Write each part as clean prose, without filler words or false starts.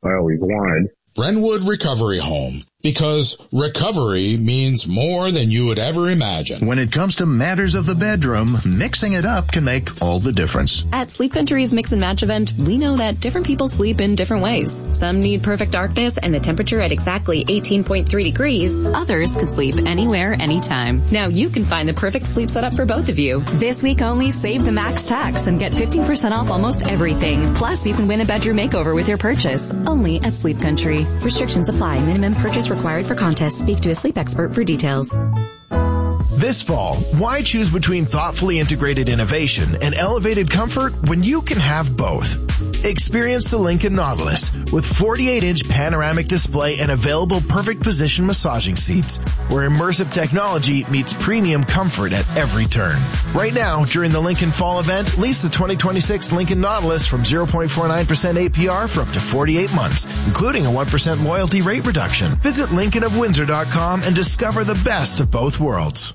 I always wanted. Brentwood Recovery Home, because recovery means more than you would ever imagine. When it comes to matters of the bedroom, mixing it up can make all the difference. At Sleep Country's Mix and Match event, we know that different people sleep in different ways. Some need perfect darkness and the temperature at exactly 18.3 degrees. Others could sleep anywhere, anytime. Now you can find the perfect sleep setup for both of you. This week only, save the max tax and get 15% off almost everything. Plus, you can win a bedroom makeover with your purchase. Only at Sleep Country. Restrictions apply. Minimum purchase required for contest. Speak to a sleep expert for details. This fall, why choose between thoughtfully integrated innovation and elevated comfort when you can have both? Experience the Lincoln Nautilus with 48-inch panoramic display and available perfect position massaging seats, where immersive technology meets premium comfort at every turn. Right now, during the Lincoln Fall event, lease the 2026 Lincoln Nautilus from 0.49% APR for up to 48 months, including a 1% loyalty rate reduction. Visit LincolnofWindsor.com and discover the best of both worlds.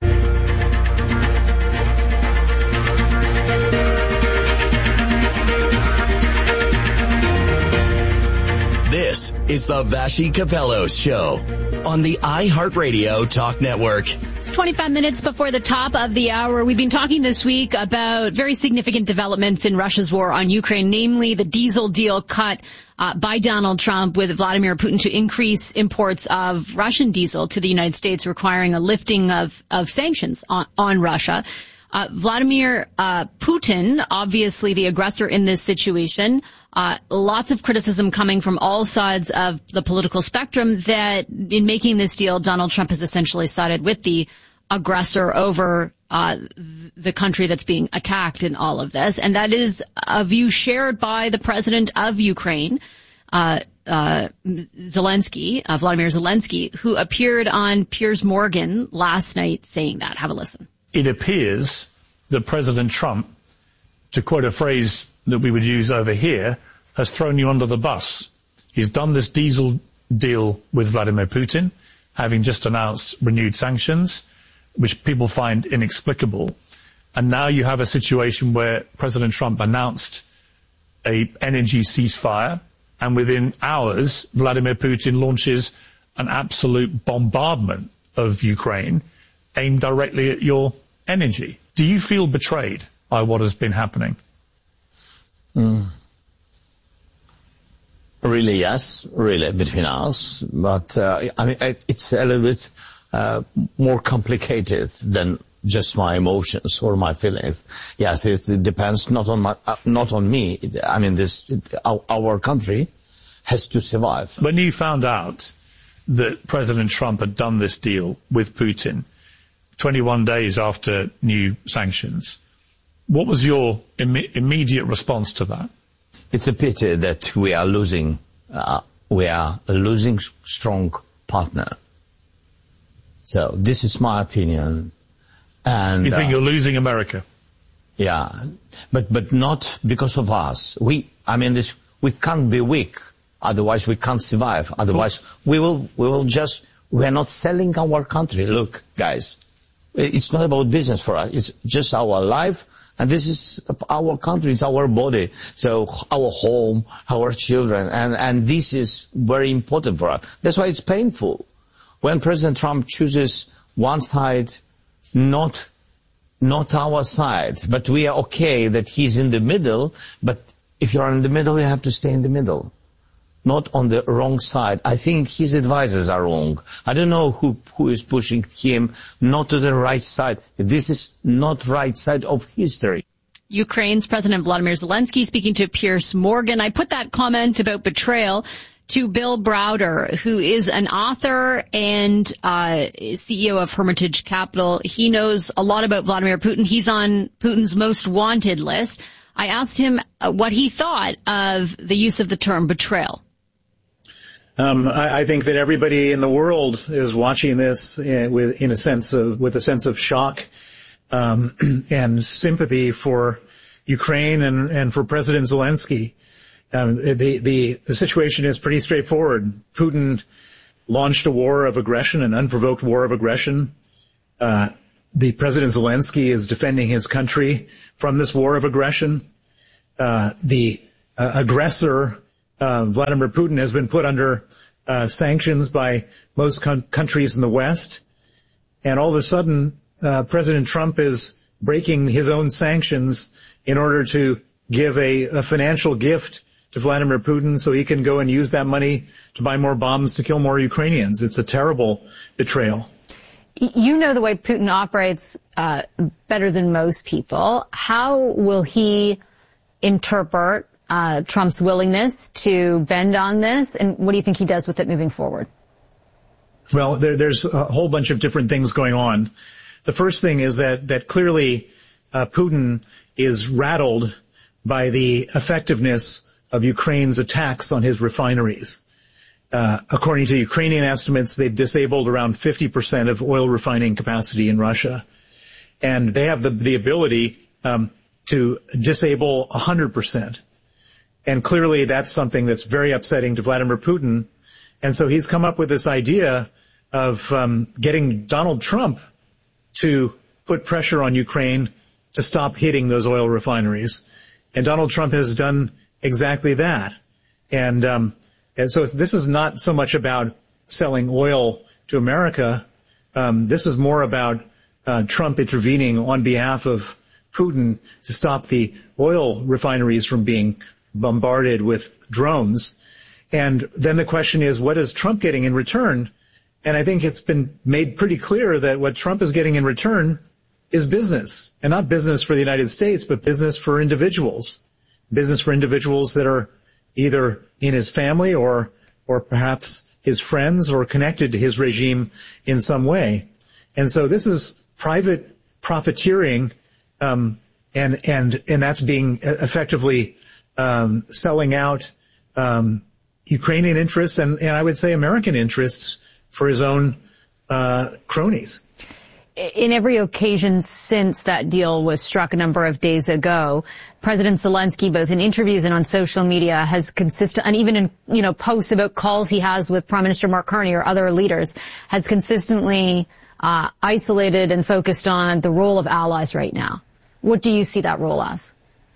This is the Vassy Capello Show on the iHeartRadio Talk Network. It's 25 minutes before the top of the hour. We've been talking this week about very significant developments in Russia's war on Ukraine, namely the diesel deal cut by Donald Trump with Vladimir Putin to increase imports of Russian diesel to the United States, requiring a lifting of sanctions on Russia. Vladimir Putin, obviously the aggressor in this situation, lots of criticism coming from all sides of the political spectrum that in making this deal, Donald Trump has essentially sided with the aggressor over the country that's being attacked in all of this. And that is a view shared by the president of Ukraine, Vladimir Zelensky, who appeared on Piers Morgan last night saying that. Have a listen. It appears that President Trump, to quote a phrase that we would use over here, has thrown you under the bus. He's done this diesel deal with Vladimir Putin, having just announced renewed sanctions, which people find inexplicable. And now you have a situation where President Trump announced an energy ceasefire, and within hours, Vladimir Putin launches an absolute bombardment of Ukraine aimed directly at your energy. Do you feel betrayed by what has been happening? Really, yes. Really, between us. But, it's a little bit more complicated than just my emotions or my feelings. Yes, it depends not on me. Our country has to survive. When you found out that President Trump had done this deal with Putin, 21 days after new sanctions, what was your immediate response to that? It's a pity that we are losing a strong partner. So this is my opinion. And you think you're losing America? Yeah, but not because of us. We can't be weak. Otherwise we can't survive. Otherwise we are not selling our country. Look, guys, it's not about business for us. It's just our life. And this is our country, it's our body, so our home, our children, and this is very important for us. That's why it's painful when President Trump chooses one side, not our side, but we are okay that he's in the middle, but if you're in the middle, you have to stay in the middle, not on the wrong side. I think his advisors are wrong. I don't know who is pushing him not to the right side. This is not right side of history. Ukraine's President Vladimir Zelensky speaking to Piers Morgan. I put that comment about betrayal to Bill Browder, who is an author and CEO of Hermitage Capital. He knows a lot about Vladimir Putin. He's on Putin's most wanted list. I asked him what he thought of the use of the term betrayal. I think that everybody in the world is watching this with a sense of shock and sympathy for Ukraine and for President Zelensky. The situation is pretty straightforward. Putin launched a war of aggression, an unprovoked war of aggression. The President Zelensky is defending his country from this war of aggression. The aggressor Vladimir Putin has been put under sanctions by most countries in the West. And all of a sudden, President Trump is breaking his own sanctions in order to give a financial gift to Vladimir Putin so he can go and use that money to buy more bombs to kill more Ukrainians. It's a terrible betrayal. You know the way Putin operates better than most people. How will he interpret Trump's willingness to bend on this, and what do you think he does with it moving forward? Well, there's a whole bunch of different things going on. The first thing is that clearly Putin is rattled by the effectiveness of Ukraine's attacks on his refineries. According to Ukrainian estimates, they've disabled around 50% of oil refining capacity in Russia. And they have the ability to disable 100%. And clearly that's something that's very upsetting to Vladimir Putin. And so he's come up with this idea of getting Donald Trump to put pressure on Ukraine to stop hitting those oil refineries. And Donald Trump has done exactly that. And so this is not so much about selling oil to America. This is more about Trump intervening on behalf of Putin to stop the oil refineries from being bombarded with drones. And then the question is, what is Trump getting in return? And I think it's been made pretty clear that what Trump is getting in return is business, and not business for the United States, but business for individuals that are either in his family or perhaps his friends or connected to his regime in some way. And so this is private profiteering, and that's being effectively selling out Ukrainian interests and I would say American interests for his own cronies. In every occasion since that deal was struck a number of days ago, President Zelensky, both in interviews and on social media, has and even in, posts about calls he has with Prime Minister Mark Carney or other leaders, has consistently isolated and focused on the role of allies right now. What do you see that role as?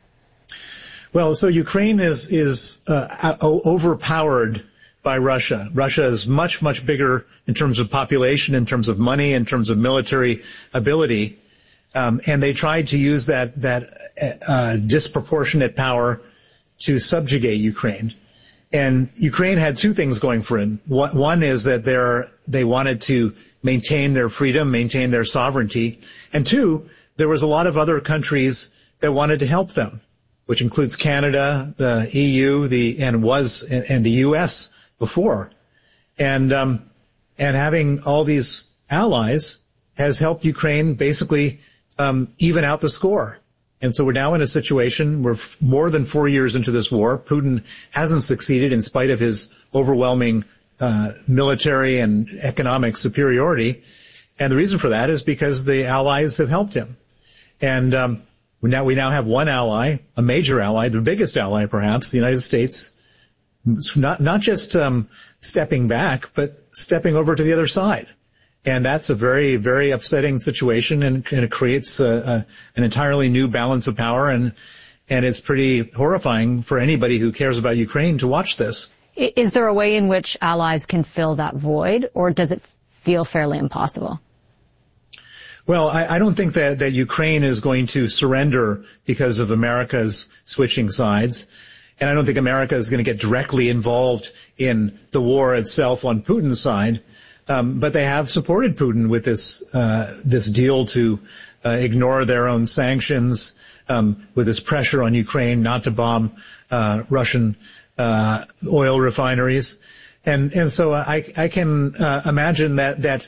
Well, so Ukraine is overpowered by Russia. Russia is much, much bigger in terms of population, in terms of money, in terms of military ability. And they tried to use that disproportionate power to subjugate Ukraine. And Ukraine had two things going for it. One is that they wanted to maintain their freedom, maintain their sovereignty. And two, there was a lot of other countries that wanted to help them, which includes Canada, the EU, and the US before. And having all these allies has helped Ukraine basically even out the score. And so we're now in a situation where more than 4 years into this war, Putin hasn't succeeded in spite of his overwhelming military and economic superiority. And the reason for that is because the allies have helped him. And we now have one ally, a major ally, the biggest ally perhaps, the United States, not just stepping back, but stepping over to the other side. And that's a very, very upsetting situation, and it creates an entirely new balance of power, and it's pretty horrifying for anybody who cares about Ukraine to watch this. Is there a way in which allies can fill that void, or does it feel fairly impossible? Well, I don't think that Ukraine is going to surrender because of America's switching sides. And I don't think America is going to get directly involved in the war itself on Putin's side. But they have supported Putin with this deal to ignore their own sanctions, with this pressure on Ukraine not to bomb Russian oil refineries. And so I can imagine that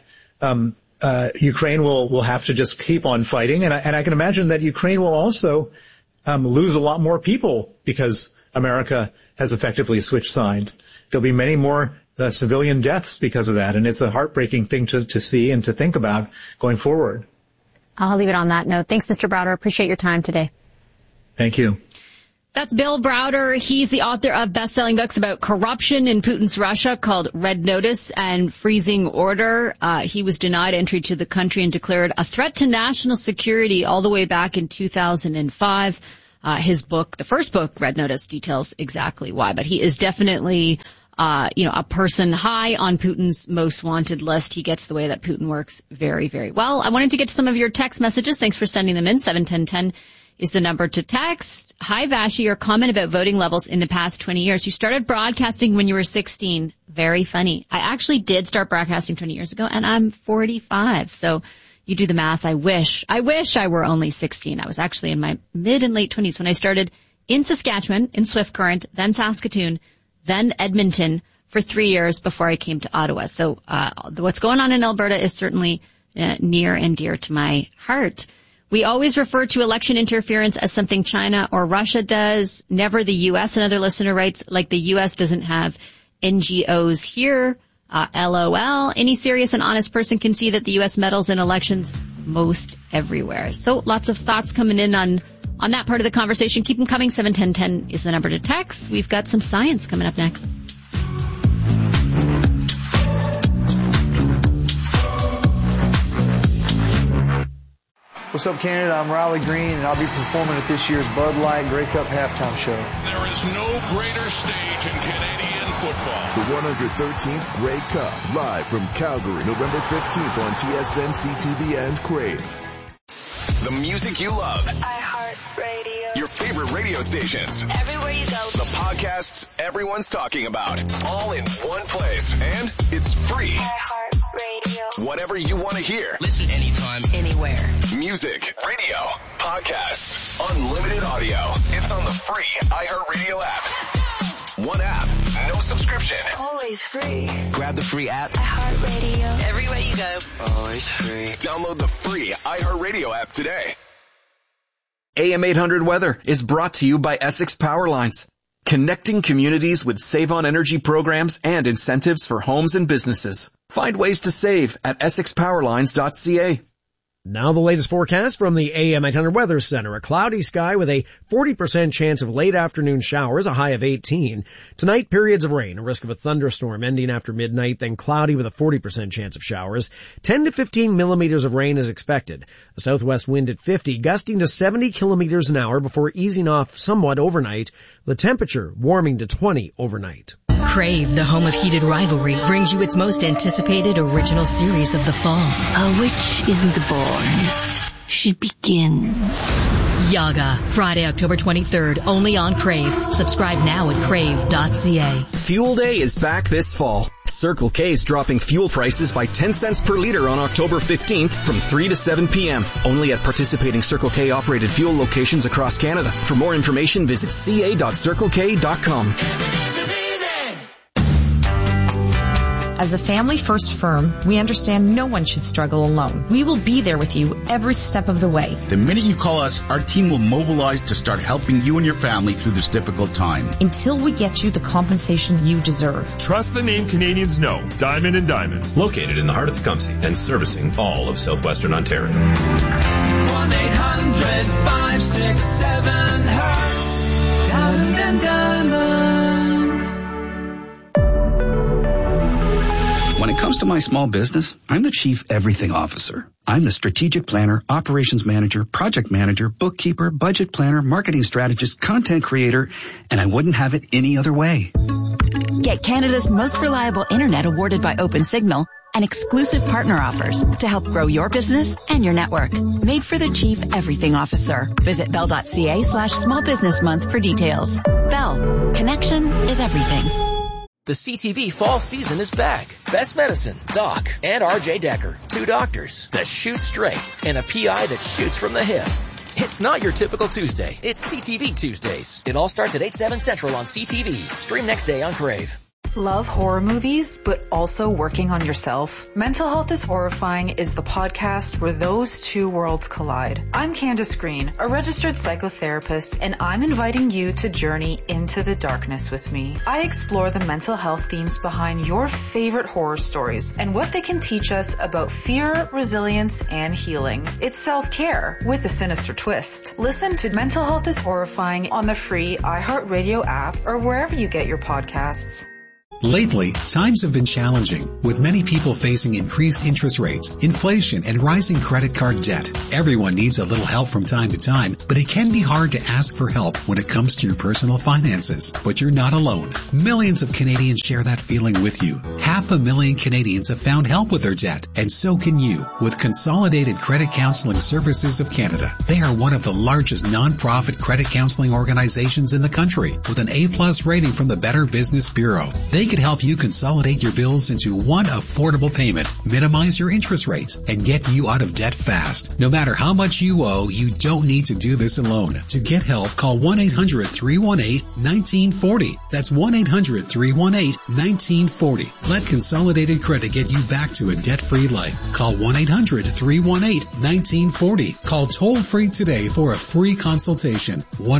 Ukraine will have to just keep on fighting, and I can imagine that Ukraine will also lose a lot more people because America has effectively switched sides. There'll be many more civilian deaths because of that, and it's a heartbreaking thing to see and to think about going forward. I'll leave it on that note. Thanks, Mr. Browder. Appreciate your time today. Thank you. That's Bill Browder. He's the author of best-selling books about corruption in Putin's Russia called Red Notice and Freezing Order. He was denied entry to the country and declared a threat to national security all the way back in 2005. His book, the first book, Red Notice, details exactly why. But he is definitely, a person high on Putin's most wanted list. He gets the way that Putin works very, very well. I wanted to get to some of your text messages. Thanks for sending them in. 71010 is the number to text. Hi, Vashi. Your comment about voting levels in the past 20 years. You started broadcasting when you were 16. Very funny. I actually did start broadcasting 20 years ago, and I'm 45. So you do the math. I wish I were only 16. I was actually in my mid and late 20s when I started in Saskatchewan, in Swift Current, then Saskatoon, then Edmonton for 3 years before I came to Ottawa. So what's going on in Alberta is certainly near and dear to my heart. We always refer to election interference as something China or Russia does, never the U.S. Another listener writes, like the U.S. doesn't have NGOs here. LOL. Any serious and honest person can see that the U.S. meddles in elections most everywhere. So lots of thoughts coming in on that part of the conversation. Keep them coming. 71010 is the number to text. We've got some science coming up next. What's up, Canada? I'm Riley Green, and I'll be performing at this year's Bud Light Grey Cup halftime show. There is no greater stage in Canadian football. The 113th Grey Cup, live from Calgary, November 15th on TSN, CTV, and Crave. The music you love. iHeartRadio. Your favorite radio stations. Everywhere you go. The podcasts everyone's talking about. All in one place. And it's free. iHeartRadio. Whatever you want to hear. Listen anytime. Anywhere. Music, radio, podcasts, unlimited audio. It's on the free iHeartRadio app. One app, no subscription. Always free. Grab the free app. iHeartRadio. Everywhere you go. Always free. Download the free iHeartRadio app today. AM 800 Weather is brought to you by Essex Power Lines, connecting communities with save-on energy programs and incentives for homes and businesses. Find ways to save at essexpowerlines.ca. Now the latest forecast from the AM 800 Weather Center. A cloudy sky with a 40% chance of late afternoon showers, a high of 18. Tonight, periods of rain, a risk of a thunderstorm ending after midnight, then cloudy with a 40% chance of showers. 10 to 15 millimeters of rain is expected. A southwest wind at 50, gusting to 70 kilometers an hour before easing off somewhat overnight. The temperature warming to 20 overnight. Crave, the home of heated rivalry, brings you its most anticipated original series of the fall. A witch isn't born. She begins. Yaga, Friday, October 23rd, only on Crave. Subscribe now at crave.ca. Fuel Day is back this fall. Circle K is dropping fuel prices by 10 cents per liter on October 15th from 3 to 7 p.m. Only at participating Circle K operated fuel locations across Canada. For more information, visit ca.circlek.com. As a family-first firm, we understand no one should struggle alone. We will be there with you every step of the way. The minute you call us, our team will mobilize to start helping you and your family through this difficult time. Until we get you the compensation you deserve. Trust the name Canadians know, Diamond and Diamond. Located in the heart of Tecumseh and servicing all of southwestern Ontario. 1-800-567-HEART. Diamond and Diamond. When it comes to my small business, I'm the Chief Everything Officer. I'm the strategic planner, operations manager, project manager, bookkeeper, budget planner, marketing strategist, content creator, and I wouldn't have it any other way. Get Canada's most reliable internet awarded by OpenSignal and exclusive partner offers to help grow your business and your network. Made for the Chief Everything Officer. Visit bell.ca/small business month for details. Bell. Connection is everything. The CTV fall season is back. Best Medicine, Doc, and RJ Decker. Two doctors that shoot straight and a PI that shoots from the hip. It's not your typical Tuesday. It's CTV Tuesdays. It all starts at 8/7 Central on CTV. Stream next day on Crave. Love horror movies, but also working on yourself? Mental Health is Horrifying is the podcast where those two worlds collide. I'm Candace Green, a registered psychotherapist, and I'm inviting you to journey into the darkness with me. I explore the mental health themes behind your favorite horror stories and what they can teach us about fear, resilience, and healing. It's self-care with a sinister twist. Listen to Mental Health is Horrifying on the free iHeartRadio app or wherever you get your podcasts. Lately, times have been challenging, with many people facing increased interest rates, inflation, and rising credit card debt. Everyone needs a little help from time to time, but it can be hard to ask for help when it comes to your personal finances. But you're not alone. Millions of Canadians share that feeling with you. 500,000 Canadians have found help with their debt, and so can you with Consolidated Credit Counseling Services of Canada. They are one of the largest non-profit credit counseling organizations in the country, with an A+ rating from the Better Business Bureau. They could help you consolidate your bills into one affordable payment, minimize your interest rates, and get you out of debt fast. No matter how much you owe, you don't need to do this alone. To get help, call 1-800-318-1940. That's 1-800-318-1940. Let Consolidated Credit get you back to a debt-free life. Call 1-800-318-1940. Call toll-free today for a free consultation.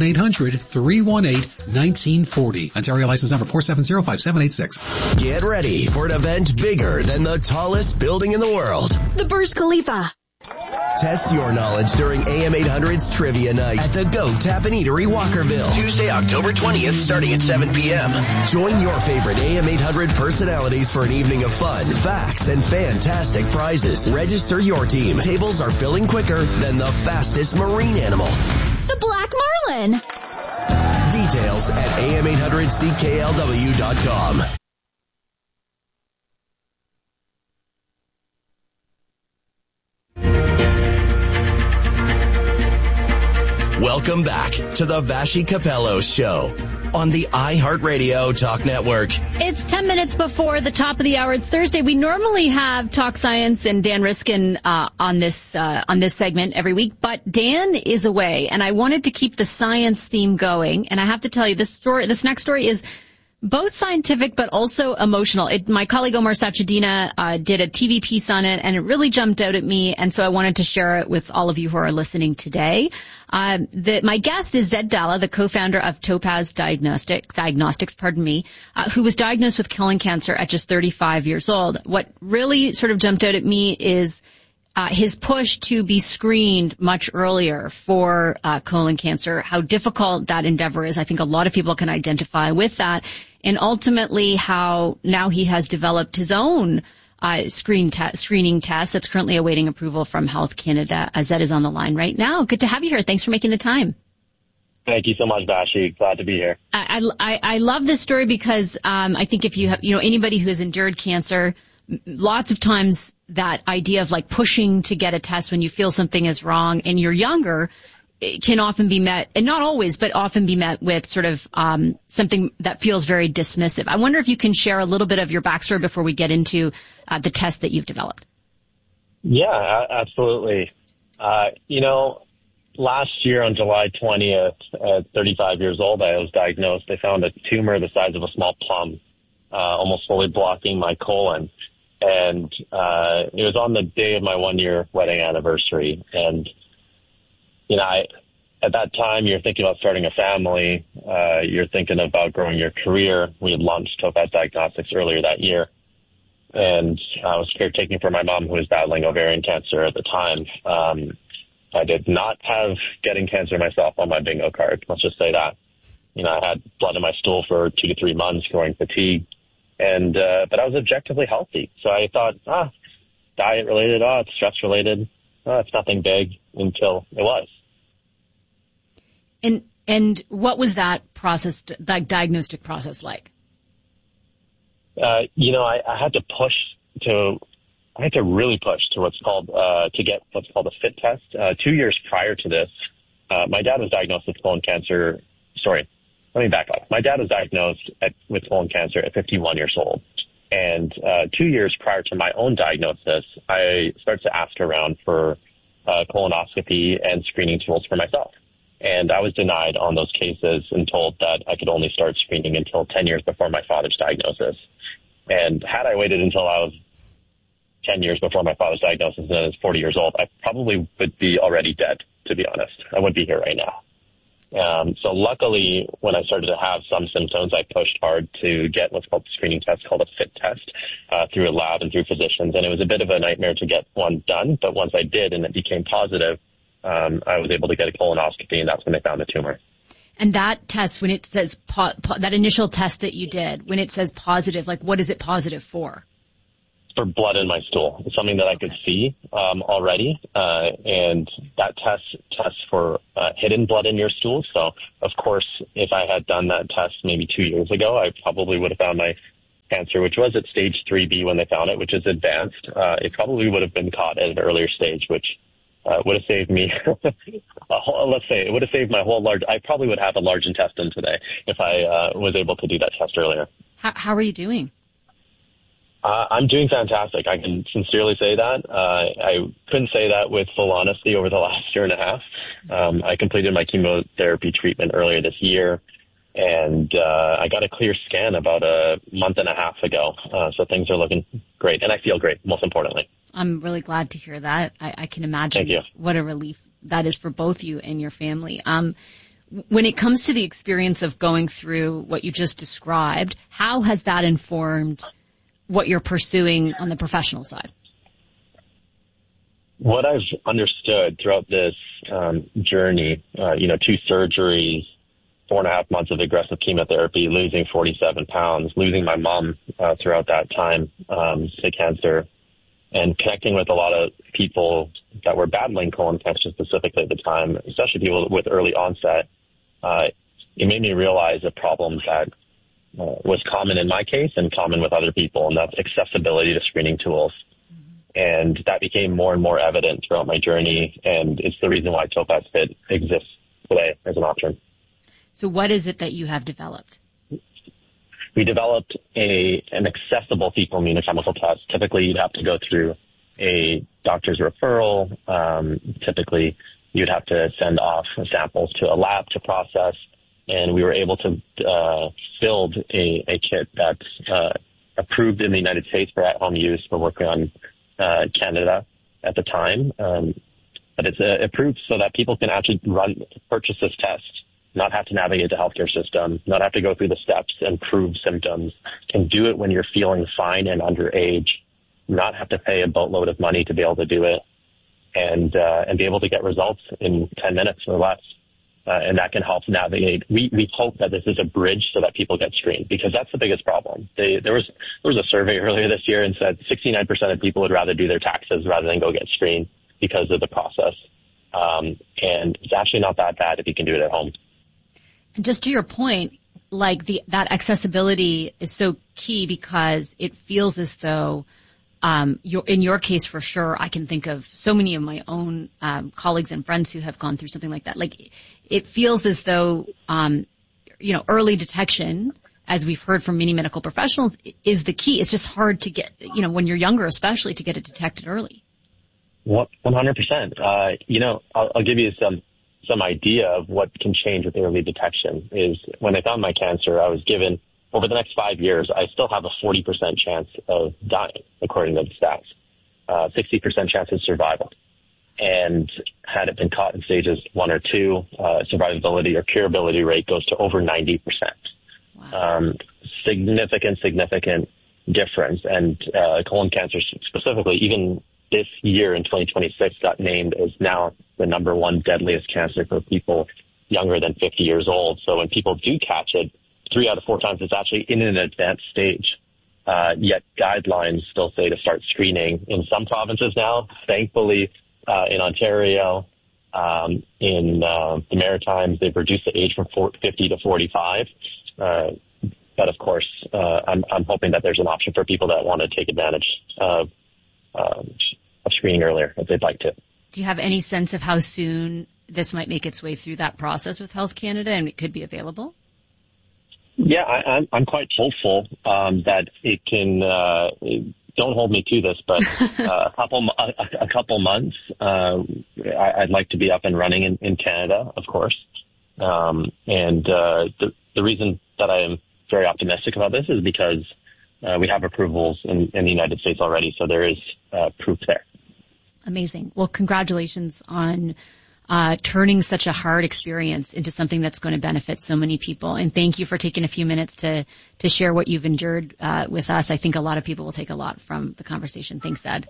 1-800-318-1940. Ontario license number 4705786. Get ready for an event bigger than the tallest building in the world. The Burj Khalifa. Test your knowledge during AM 800's Trivia Night at the Go Tap and Eatery Walkerville. Tuesday, October 20th, starting at 7 p.m. Join your favorite AM 800 personalities for an evening of fun, facts, and fantastic prizes. Register your team. Tables are filling quicker than the fastest marine animal. The Black Marlin. Details at am800cklw.com. Welcome back to the Vashi Capello Show on the iHeartRadio Talk Network. It's 10 minutes before the top of the hour. It's Thursday. We normally have Talk Science and Dan Riskin on this segment every week, but Dan is away, and I wanted to keep the science theme going. And I have to tell you, this next story is both scientific but also emotional. My colleague Omar Sachedina did a TV piece on it, and it really jumped out at me, and so I wanted to share it with all of you who are listening today. My guest is Zed Dalla, the co-founder of Topaz Diagnostics, who was diagnosed with colon cancer at just 35 years old. What really sort of jumped out at me is his push to be screened much earlier for colon cancer, how difficult that endeavor is. I think a lot of people can identify with that. And ultimately how now he has developed his own screening test that's currently awaiting approval from Health Canada. Zed is on the line right now. Good to have you here. Thanks for making the time. Thank you so much, Vashi. Glad to be here. I love this story because I think if you have, anybody who has endured cancer, lots of times that idea of like pushing to get a test when you feel something is wrong and you're younger, it can often be met, and not always, but often be met with sort of something that feels very dismissive. I wonder if you can share a little bit of your backstory before we get into the test that you've developed. Yeah, absolutely. Last year on July 20th, at 35 years old, I was diagnosed. They found a tumor the size of a small plum, almost fully blocking my colon. And it was on the day of my 1-year wedding anniversary. And, at that time, you're thinking about starting a family. You're thinking about growing your career. We had launched Topaz Diagnostics earlier that year. And I was caretaking for my mom, who was battling ovarian cancer at the time. I did not have getting cancer myself on my bingo card. Let's just say that. I had blood in my stool for 2 to 3 months, growing fatigue. And, but I was objectively healthy. So I thought, diet related, it's stress related. It's nothing big, until it was. And what was that process, that diagnostic process like? I had to really push to what's called, to get what's called a FIT test. 2 years prior to this, my dad was diagnosed with colon cancer. Sorry, let me back up. My dad was diagnosed with colon cancer at 51 years old. And 2 years prior to my own diagnosis, I started to ask around for colonoscopy and screening tools for myself. And I was denied on those cases and told that I could only start screening until 10 years before my father's diagnosis. And had I waited until I was 10 years before my father's diagnosis and I was 40 years old, I probably would be already dead, to be honest. I wouldn't be here right now. So luckily, when I started to have some symptoms, I pushed hard to get what's called a screening test called a FIT test through a lab and through physicians. And it was a bit of a nightmare to get one done. But once I did and it became positive, I was able to get a colonoscopy, and that's when they found the tumor. And that test, when it says that initial test that you did, when it says positive, like what is it positive for? For blood in my stool. It's something that I could see already, and that tests for hidden blood in your stool. So, of course, if I had done that test maybe 2 years ago, I probably would have found my cancer, which was at stage 3B when they found it, which is advanced. It probably would have been caught at an earlier stage, which would have saved me, let's say, it would have saved my whole I probably would have a large intestine today if I was able to do that test earlier. How are you doing? I'm doing fantastic. I can sincerely say that. I couldn't say that with full honesty over the last year and a half. I completed my chemotherapy treatment earlier this year, and I got a clear scan about a month and a half ago. So things are looking great, and I feel great, most importantly. I'm really glad to hear that. I can imagine what a relief that is for both you and your family. When it comes to the experience of going through what you just described, how has that informed what you're pursuing on the professional side? What I've understood throughout this journey, 2 surgeries, 4.5 months of aggressive chemotherapy, losing 47 pounds, losing my mom throughout that time to cancer, and connecting with a lot of people that were battling colon cancer specifically at the time, especially people with early onset, it made me realize a problem that was common in my case and common with other people, and that's accessibility to screening tools. And that became more and more evident throughout my journey, and it's the reason why Topaz Fit exists today as an option. So what is it that you have developed? We developed an accessible fecal immunochemical test. Typically, you'd have to go through a doctor's referral. Typically, you'd have to send off samples to a lab to process. And we were able to build a kit that's approved in the United States for at-home use. We're working on Canada at the time. But it's approved so that people can actually purchase this test, not have to navigate the healthcare system, not have to go through the steps and prove symptoms, can do it when you're feeling fine and underage, not have to pay a boatload of money to be able to do it, and be able to get results in 10 minutes or less. And that can help navigate. We hope that this is a bridge so that people get screened, because that's the biggest problem. There was a survey earlier this year and said 69% of people would rather do their taxes rather than go get screened because of the process. And it's actually not that bad if you can do it at home. And just to your point, like that accessibility is so key, because it feels as though in your case, for sure, I can think of so many of my own colleagues and friends who have gone through something like that. Like, it feels as though, early detection, as we've heard from many medical professionals, is the key. It's just hard to get, when you're younger, especially, to get it detected early. 100%. I'll give you some idea of what can change with early detection. Is when I found my cancer, I was given, over the next 5 years, I still have a 40% chance of dying, according to the stats. 60% chance of survival. And had it been caught in stages 1 or 2, survivability or curability rate goes to over 90%. Wow. Significant difference. And colon cancer specifically, even this year in 2026, got named as now the number 1 deadliest cancer for people younger than 50 years old. So when people do catch it, 3 out of 4 times it's actually in an advanced stage. Yet guidelines still say to start screening in some provinces now. Thankfully, in Ontario, in the Maritimes, they've reduced the age from 50 to 45. But of course, I'm hoping that there's an option for people that want to take advantage of screening earlier if they'd like to. Do you have any sense of how soon this might make its way through that process with Health Canada and it could be available? Yeah, I'm quite hopeful that it can. Don't hold me to this, but a couple months. I'd like to be up and running in Canada, of course. And the reason that I am very optimistic about this is because we have approvals in the United States already, so there is proof there. Amazing. Well, congratulations on turning such a hard experience into something that's going to benefit so many people. And thank you for taking a few minutes to share what you've endured with us. I think a lot of people will take a lot from the conversation. Thanks, Ed.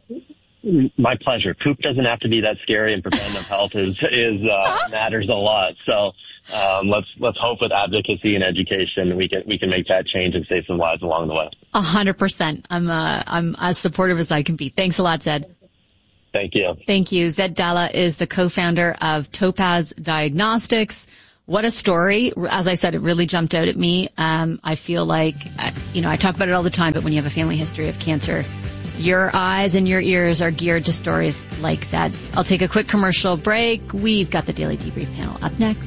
My pleasure. Poop doesn't have to be that scary, and preventative health is matters a lot. So Let's hope with advocacy and education we can make that change and save some lives along the way. 100%. I'm as supportive as I can be. Thanks a lot, Zed. Thank you. Thank you. Zed Dalla is the co-founder of Topaz Diagnostics. What a story. As I said, it really jumped out at me. I feel like, I talk about it all the time, but when you have a family history of cancer, your eyes and your ears are geared to stories like Zed's. I'll take a quick commercial break. We've got the Daily Debrief panel up next.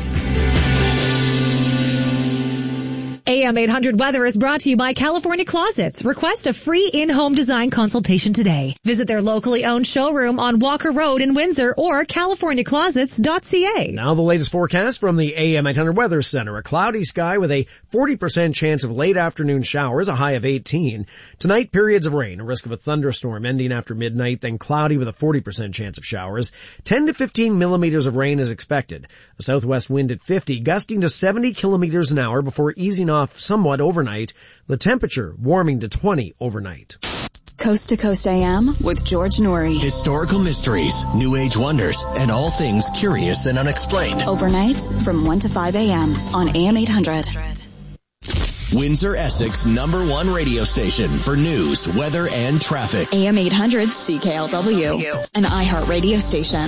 AM 800 Weather is brought to you by California Closets. Request a free in-home design consultation today. Visit their locally owned showroom on Walker Road in Windsor or californiaclosets.ca. Now the latest forecast from the AM 800 Weather Center. A cloudy sky with a 40% chance of late afternoon showers, a high of 18. Tonight, periods of rain, a risk of a thunderstorm ending after midnight, then cloudy with a 40% chance of showers. 10 to 15 millimeters of rain is expected. A southwest wind at 50, gusting to 70 kilometers an hour before easing off somewhat overnight. The temperature warming to 20 overnight. Coast to Coast AM with George Noory. Historical mysteries, New Age wonders, and all things curious and unexplained. Overnights from 1 to 5 a.m. on AM 800. Windsor, Essex #1 radio station for news, weather, and traffic. AM 800 CKLW, an iHeart radio station.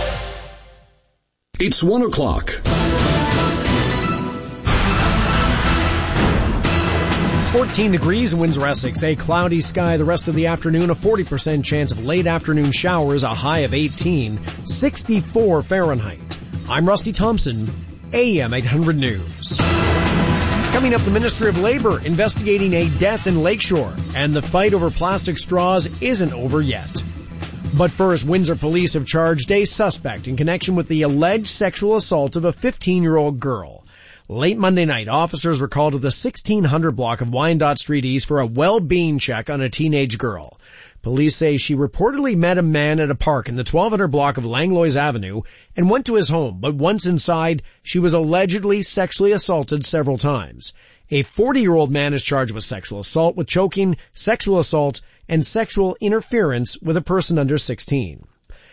It's 1 o'clock. 14 degrees in Windsor, Essex. A cloudy sky the rest of the afternoon. A 40% chance of late afternoon showers. A high of 18. 64 Fahrenheit. I'm Rusty Thompson. AM 800 News. Coming up, the Ministry of Labor investigating a death in Lakeshore. And the fight over plastic straws isn't over yet. But first, Windsor police have charged a suspect in connection with the alleged sexual assault of a 15-year-old girl. Late Monday night, officers were called to the 1600 block of Wyandotte Street East for a well-being check on a teenage girl. Police say she reportedly met a man at a park in the 1200 block of Langlois Avenue and went to his home, but once inside, she was allegedly sexually assaulted several times. A 40-year-old man is charged with sexual assault with choking, sexual assault, and sexual interference with a person under 16.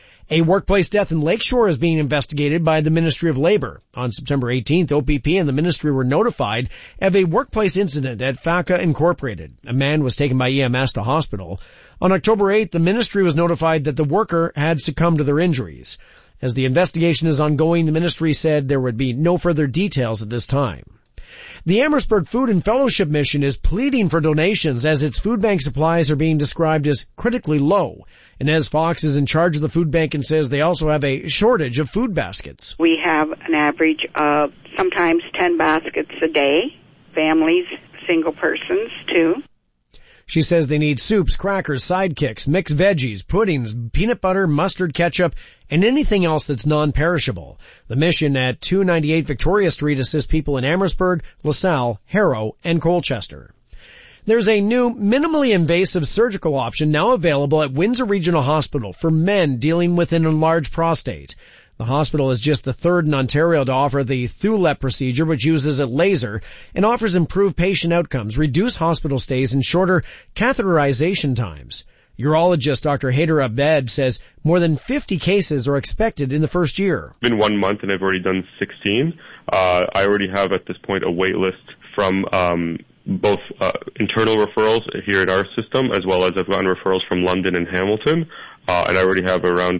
A workplace death in Lakeshore is being investigated by the Ministry of Labor. On September 18th, OPP and the ministry were notified of a workplace incident at FACA Incorporated. A man was taken by EMS to hospital. On October 8th, the ministry was notified that the worker had succumbed to their injuries. As the investigation is ongoing, the ministry said there would be no further details at this time. The Amherstburg Food and Fellowship Mission is pleading for donations as its food bank supplies are being described as critically low. Inez Fox is in charge of the food bank and says they also have a shortage of food baskets. We have an average of sometimes 10 baskets a day, families, single persons too. She says they need soups, crackers, sidekicks, mixed veggies, puddings, peanut butter, mustard, ketchup, and anything else that's non-perishable. The mission at 298 Victoria Street assists people in Amherstburg, LaSalle, Harrow, and Colchester. There's a new minimally invasive surgical option now available at Windsor Regional Hospital for men dealing with an enlarged prostate. The hospital is just the third in Ontario to offer the Thulep procedure, which uses a laser and offers improved patient outcomes, reduced hospital stays, and shorter catheterization times. Urologist Dr. Haider Abed says more than 50 cases are expected in the first year. It's been 1 month and I've already done 16. I already have at this point a wait list from both internal referrals here at our system, as well as I've gotten referrals from London and Hamilton, and I already have around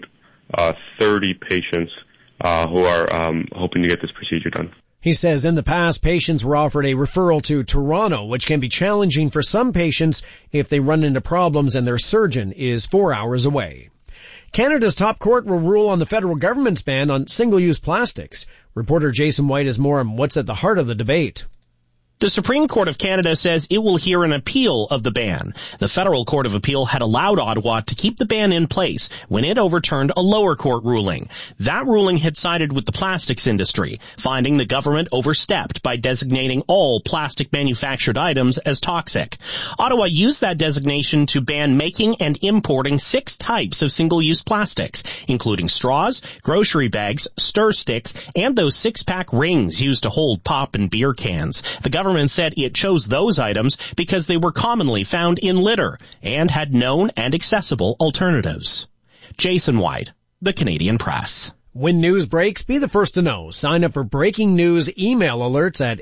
30 patients who are hoping to get this procedure done. He says in the past, patients were offered a referral to Toronto, which can be challenging for some patients if they run into problems and their surgeon is 4 hours away. Canada's top court will rule on the federal government's ban on single-use plastics. Reporter Jason White has more on what's at the heart of the debate. The Supreme Court of Canada says it will hear an appeal of the ban. The Federal Court of Appeal had allowed Ottawa to keep the ban in place when it overturned a lower court ruling. That ruling had sided with the plastics industry, finding the government overstepped by designating all plastic manufactured items as toxic. Ottawa used that designation to ban making and importing 6 types of single-use plastics, including straws, grocery bags, stir sticks, and those 6-pack rings used to hold pop and beer cans. The government said it chose those items because they were commonly found in litter and had known and accessible alternatives. Jason White, The Canadian Press. When news breaks, be the first to know. Sign up for breaking news email alerts at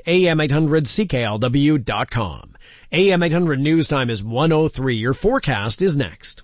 am800cklw.com. AM 800 news time is 1:03. Your forecast is next.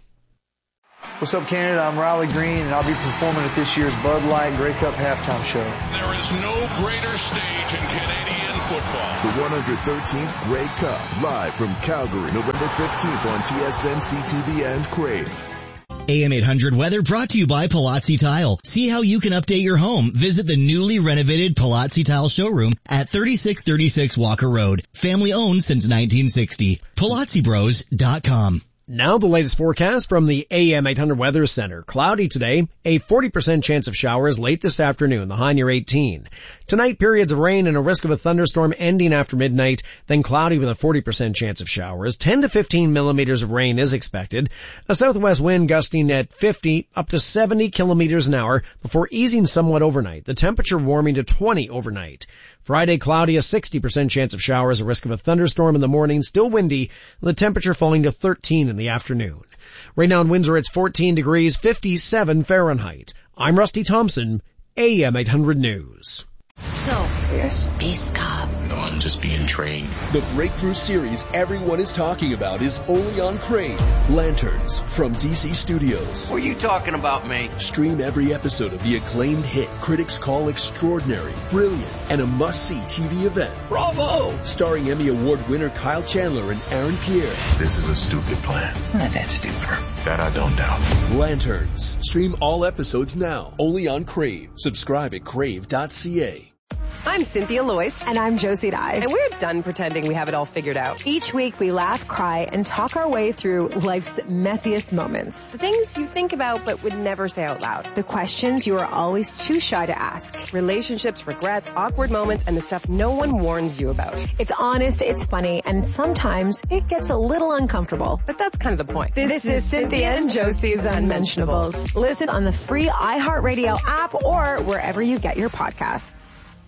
What's up, Canada? I'm Riley Green, and I'll be performing at this year's Bud Light Grey Cup halftime show. There is no greater stage in Canadian football. The 113th Grey Cup, live from Calgary, November 15th on TSN, CTV, and Crave. AM 800 weather brought to you by Palazzi Tile. See how you can update your home. Visit the newly renovated Palazzi Tile showroom at 3636 Walker Road. Family owned since 1960. PalazziBros.com. Now the latest forecast from the AM 800 Weather Center. Cloudy today, a 40% chance of showers late this afternoon, the high near 18. Tonight, periods of rain and a risk of a thunderstorm ending after midnight, then cloudy with a 40% chance of showers. 10 to 15 millimeters of rain is expected. A southwest wind gusting at 50 up to 70 kilometers an hour before easing somewhat overnight. The temperature warming to 20 overnight. Friday, cloudy, a 60% chance of showers, a risk of a thunderstorm in the morning, still windy, the temperature falling to 13 in the afternoon. Right now in Windsor, it's 14 degrees, 57 Fahrenheit. I'm Rusty Thompson, AM 800 News. So, you're a space cop. No, I'm just being trained. The breakthrough series everyone is talking about is only on Crave. Lanterns from DC Studios. Were you talking about me? Stream every episode of the acclaimed hit critics call extraordinary, brilliant, and a must-see TV event. Bravo! Starring Emmy Award winner Kyle Chandler and Aaron Pierre. This is a stupid plan. Not that stupid. That I don't doubt. Lanterns. Stream all episodes now. Only on Crave. Subscribe at crave.ca. I'm Cynthia Loyce. And I'm Josie Dye. And we're done pretending we have it all figured out. Each week we laugh, cry, and talk our way through life's messiest moments. The things you think about but would never say out loud. The questions you are always too shy to ask. Relationships, regrets, awkward moments, and the stuff no one warns you about. It's honest, it's funny, and sometimes it gets a little uncomfortable. But that's kind of the point. This is Cynthia and Josie's Unmentionables. Listen on the free iHeartRadio app or wherever you get your podcasts.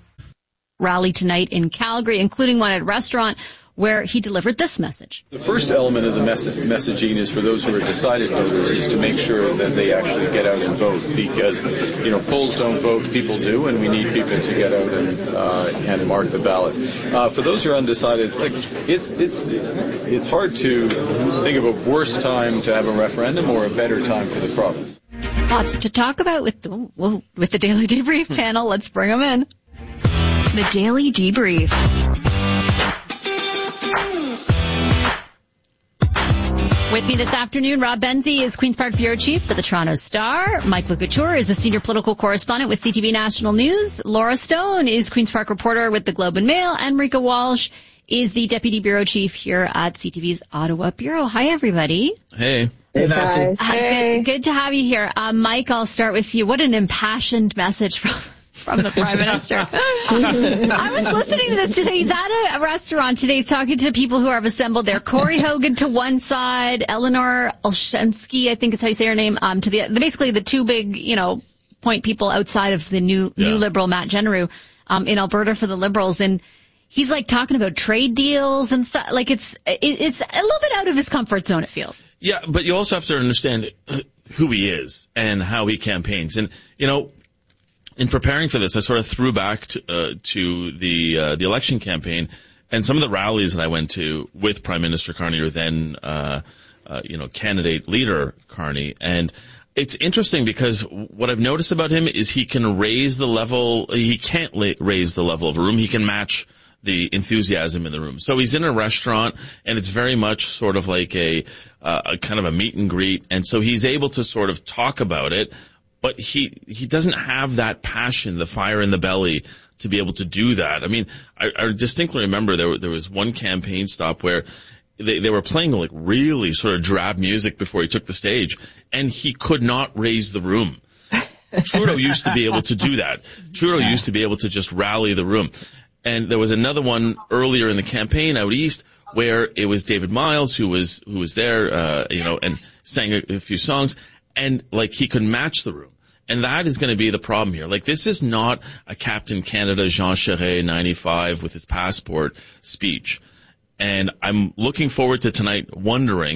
Rally tonight in Calgary, including one at a restaurant where he delivered this message. The first element of the messaging is for those who are decided voters is to make sure that they actually get out and vote because, polls don't vote, people do, and we need people to get out and mark the ballots. For those who are undecided, it's hard to think of a worse time to have a referendum or a better time for the province. Lots to talk about with the Daily Debrief panel. Let's bring them in. The Daily Debrief. With me this afternoon, Rob Benzie is Queen's Park Bureau Chief for the Toronto Star. Mike LeCouture is a senior political correspondent with CTV National News. Laura Stone is Queen's Park reporter with the Globe and Mail. And Marika Walsh is the Deputy Bureau Chief here at CTV's Ottawa Bureau. Hi, everybody. Hey. Hey, guys. Hey. Good to have you here. Mike, I'll start with you. What an impassioned message from the Prime Minister. I was listening to this today. He's at a restaurant today. He's talking to people who have assembled there. Corey Hogan to one side, Eleanor Olszewski, I think is how you say her name, to basically the two big, point people outside of the new Liberal, Matt Genereux, in Alberta for the Liberals. And he's talking about trade deals and stuff. It's a little bit out of his comfort zone, it feels. Yeah, but you also have to understand who he is and how he campaigns. And, in preparing for this, I sort of threw back to the election campaign and some of the rallies that I went to with Prime Minister Carney or then, candidate leader Carney. And it's interesting because what I've noticed about him is he can raise the level. He can't raise the level of a room. He can match the enthusiasm in the room. So he's in a restaurant and it's very much sort of like a kind of a meet and greet. And so he's able to sort of talk about it. But he doesn't have that passion, the fire in the belly to be able to do that. I mean, I distinctly remember there was one campaign stop where they were playing really sort of drab music before he took the stage, and he could not raise the room. Trudeau used to be able to do that. Trudeau used to be able to just rally the room. And there was another one earlier in the campaign out east where it was David Miles who was there, and sang a few songs, and he could match the room. And that is going to be the problem here. This is not a Captain Canada Jean Charest 95 with his passport speech. And I'm looking forward to tonight wondering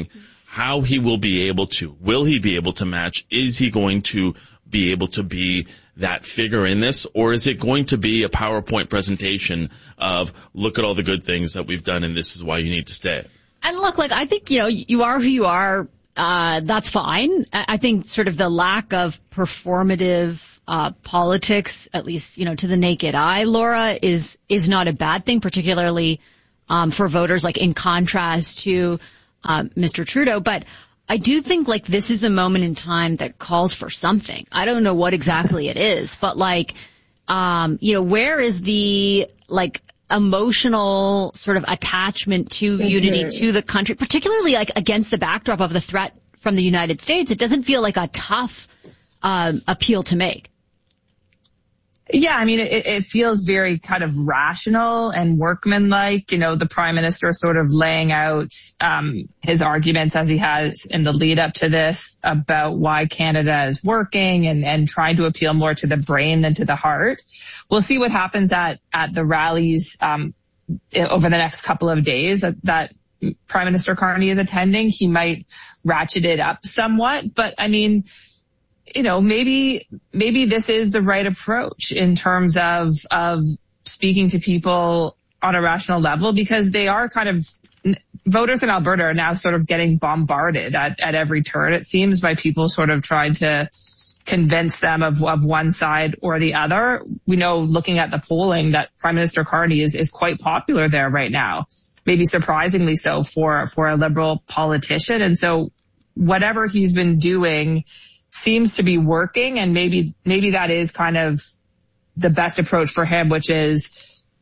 how he will be able to. Will he be able to match? Is he going to be able to be that figure in this? Or is it going to be a PowerPoint presentation of, look at all the good things that we've done and this is why you need to stay? And look, like, I think, you are who you are. That's fine. I think sort of the lack of performative politics, at least, to the naked eye, Laura, is not a bad thing, particularly for voters, like in contrast to Mr. Trudeau. But I do think like this is a moment in time that calls for something. I don't know what exactly it is, but like, where is the like emotional sort of attachment to unity, to the country, particularly like against the backdrop of the threat from the United States? It doesn't feel like a tough appeal to make. Yeah, I mean, it feels very kind of rational and workmanlike. The Prime Minister sort of laying out his arguments as he has in the lead up to this about why Canada is working and trying to appeal more to the brain than to the heart. We'll see what happens at the rallies over the next couple of days that Prime Minister Carney is attending. He might ratchet it up somewhat, but I mean, maybe this is the right approach in terms of speaking to people on a rational level, because they are kind of, voters in Alberta are now sort of getting bombarded at every turn, it seems, by people sort of trying to convince them of one side or the other. We know, looking at the polling, that Prime Minister Carney is quite popular there right now, maybe surprisingly so for a Liberal politician. And so whatever he's been doing seems to be working, and maybe that is kind of the best approach for him, which is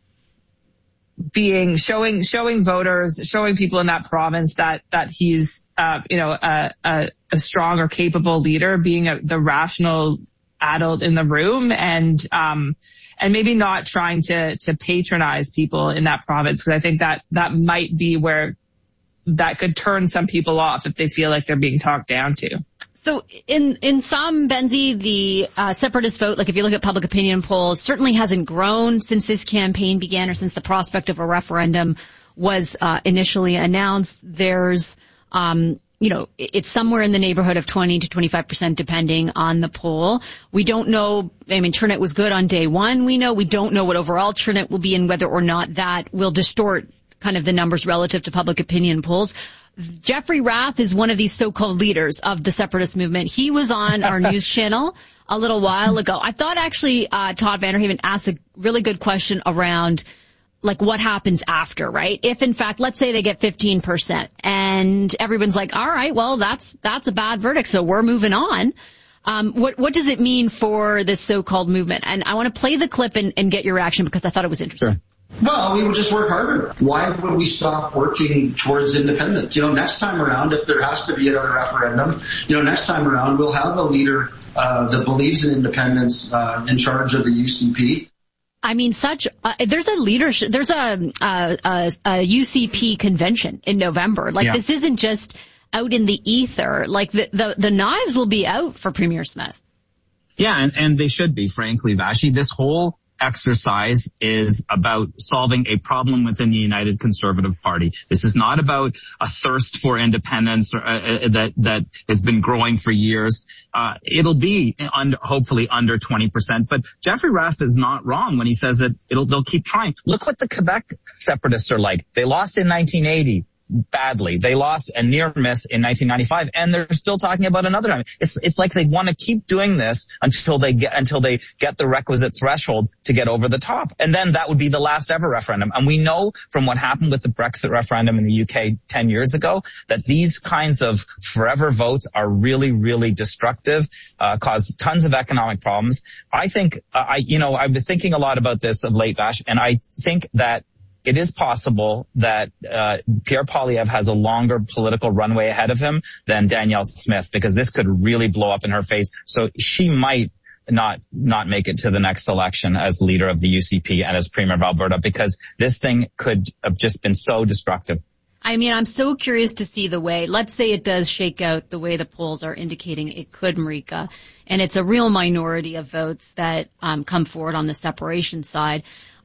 showing voters, showing people in that province that he's a strong or capable leader, being the rational adult in the room, and maybe not trying to patronize people in that province, because I think that might be where that could turn some people off if they feel like they're being talked down to. So in some, Benzie, the separatist vote, like if you look at public opinion polls, certainly hasn't grown since this campaign began, or since the prospect of a referendum was initially announced. There's, it's somewhere in the neighborhood of 20 to 25%, depending on the poll. We don't know. I mean, turnout was good on day one. We don't know what overall turnout will be, and whether or not that will distort kind of the numbers relative to public opinion polls. Jeffrey Rath is one of these so-called leaders of the separatist movement. He was on our news channel a little while ago. I thought actually Todd Vanderhaven asked a really good question around like what happens after, right? If in fact, let's say they get 15% and everyone's like, all right, well, that's a bad verdict, so we're moving on. What does it mean for this so-called movement? And I want to play the clip and get your reaction, because I thought it was interesting. Sure. Well, we would just work harder. Why would we stop working towards independence? Next time around, if there has to be another referendum, next time around, we'll have a leader that believes in independence in charge of the UCP. I mean, there's a leadership, there's a UCP convention in November. Like, This isn't just out in the ether. Like, the knives will be out for Premier Smith. Yeah, and they should be, frankly, Vashi. This whole exercise is about solving a problem within the United Conservative Party. This is not about a thirst for independence that has been growing for years. It'll be hopefully under 20%. But Jeffrey Rath is not wrong when he says that they'll keep trying. Look what the Quebec separatists are like. They lost in 1980. Badly. They lost a near miss in 1995, and they're still talking about another time. It's like they want to keep doing this until they get the requisite threshold to get over the top. And then that would be the last ever referendum. And we know from what happened with the Brexit referendum in the UK 10 years ago that these kinds of forever votes are really, really destructive, cause tons of economic problems. I think, I've been thinking a lot about this of late, Vash, and I think that it is possible that Pierre Poilievre has a longer political runway ahead of him than Danielle Smith, because this could really blow up in her face. So she might not make it to the next election as leader of the UCP and as Premier of Alberta, because this thing could have just been so destructive. I mean, I'm so curious to see the way, let's say it does shake out the way the polls are indicating it could, Marika, and it's a real minority of votes that come forward on the separation side.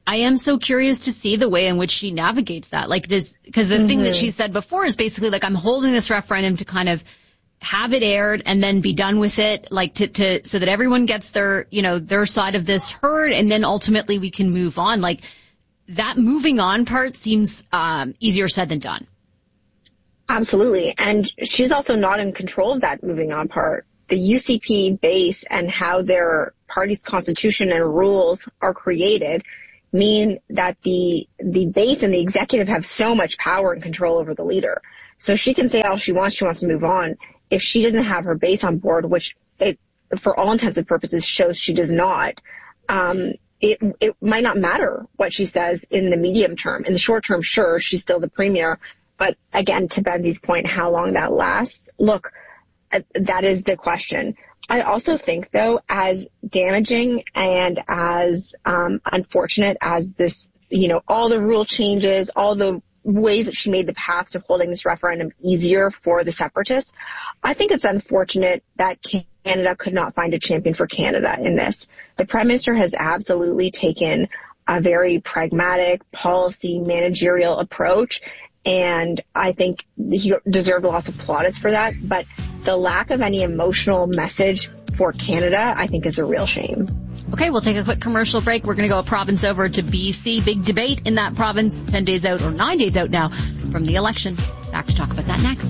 I am so curious to see the way in which she navigates that. Like this, because the thing that she said before is basically like, I'm holding this referendum to kind of have it aired and then be done with it, like so that everyone gets their, their side of this heard, and then ultimately we can move on. Like that moving on part seems easier said than done. Absolutely. And she's also not in control of that moving on part. The UCP base and how their party's constitution and rules are created mean that the base and the executive have so much power and control over the leader. So she can say all she wants to move on. If she doesn't have her base on board, which it, for all intents and purposes, shows she does not, it might not matter what she says in the medium term. In the short term, sure, she's still the premier. But again, to Benzie's point, how long that lasts, look, that is the question. I also think, though, as damaging and as unfortunate as this, all the rule changes, all the ways that she made the path to holding this referendum easier for the separatists, I think it's unfortunate that Canada could not find a champion for Canada in this. The Prime Minister has absolutely taken a very pragmatic, policy, managerial approach, and I think he deserved lots of plaudits for that. But the lack of any emotional message for Canada, I think, is a real shame. Okay, we'll take a quick commercial break. We're going to go a province over to BC. Big debate in that province, 10 days out or 9 days out now from the election. Back to talk about that next.